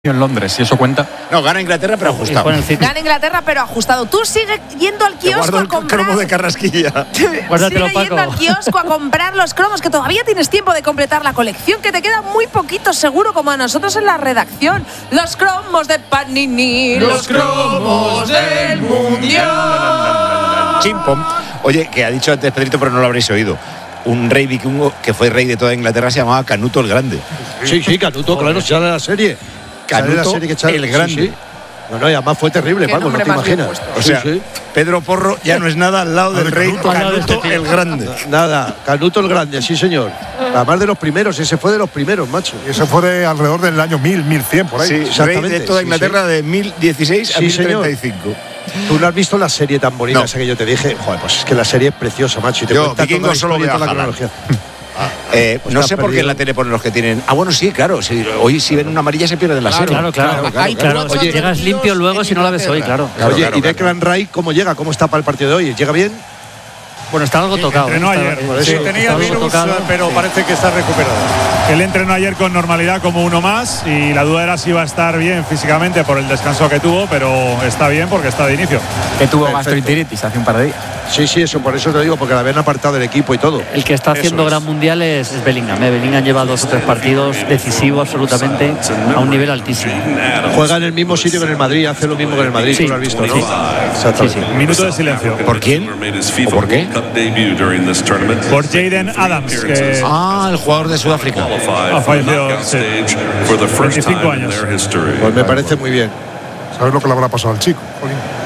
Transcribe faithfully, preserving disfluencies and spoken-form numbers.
en Londres, si eso cuenta. No, gana Inglaterra, pero ajustado. Gana Inglaterra, pero ajustado. Tú sigues yendo al kiosco a comprar. Cromo de Carrasquilla. Sigue yendo al kiosco a comprar los cromos, que todavía tienes tiempo de completar la colección, que te queda muy poquito seguro, como a nosotros en la redacción. Los cromos de Panini, los cromos del Mundial. Chimpom. Oye, que ha dicho antes Pedrito, pero no lo habréis oído. Un rey vikingo que fue rey de toda Inglaterra se llamaba Canuto el Grande. Sí, sí, Canuto, claro, sale la serie. Canuto la serie que echa, el Grande. Sí, sí. No, no, y además fue terrible, Paco, no te imaginas. O sea, sí, sí. Pedro Porro ya no es nada al lado del rey Canuto el Grande. Nada, Canuto el Grande, sí, señor. Además de los primeros, ese fue de los primeros, macho. Y ese fue de alrededor del año mil, mil cien, por ahí. Sí, exactamente. Rey de toda Inglaterra, sí, sí. de mil dieciséis a sí, mil treinta y cinco. Tú no has visto la serie tan bonita no. esa que yo te dije. Joder, pues es que la serie es preciosa, macho. Y te yo, cuenta toda la solo voy a toda la jalar. cronología. Ah, eh, pues no sé por qué en la tele ponen los que tienen. Ah, bueno, sí, claro. Si, hoy si ven una amarilla se pierden la claro, serie. Claro, claro. claro, claro, claro. claro. Oye, llegas limpio luego si no la ves hoy, claro. claro Oye, claro, ¿y claro. Declan Rice cómo llega? ¿Cómo está para el partido de hoy? ¿Llega bien? Bueno, está algo tocado. Entrenó ¿eh? ayer. Está, sí, eso, tenía virus, tocado. pero parece que está recuperado. Él entrenó ayer con normalidad como uno más y la duda era si iba a estar bien físicamente por el descanso que tuvo, pero está bien porque está de inicio. Que tuvo gastroenteritis hace un par de días. Sí, sí, eso, por eso te digo, porque la habían apartado del equipo y todo. El que está haciendo gran mundial es, es Bellingham. ¿eh? Bellingham lleva dos o tres partidos decisivos absolutamente a un nivel altísimo. Juega en el mismo sitio que en el Madrid, hace lo mismo que en el Madrid, sí, tú lo has visto, ¿no? Sí, sí, sí. Minuto de silencio. ¿Por quién? ¿O por qué? Por Jaden Adams, que ah, el jugador de Sudáfrica. Ha fallecido sí, veinticinco años. Pues me parece muy bien. ¿Sabes lo que le habrá pasado al chico, Colín?